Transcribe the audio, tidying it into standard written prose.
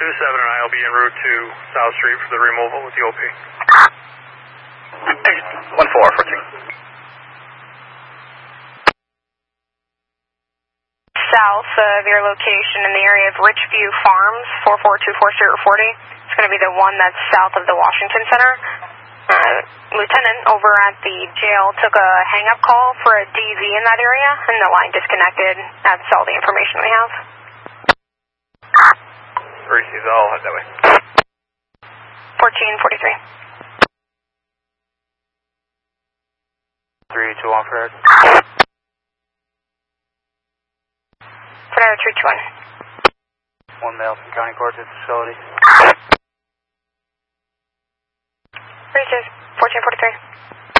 and I will be en route to South Street for the removal with the OP. 1442. South of your location in the area of Richview Farms, 4424 Street 40. It's going to be the one that's south of the Washington Center. Lieutenant over at the jail took a hang-up call for a DV in that area, and the line disconnected. That's all the information we have. Received, I'll head that way. 1443. 321 for Eric. Frontier 321. One male from County Court to the facility. Received. 1443.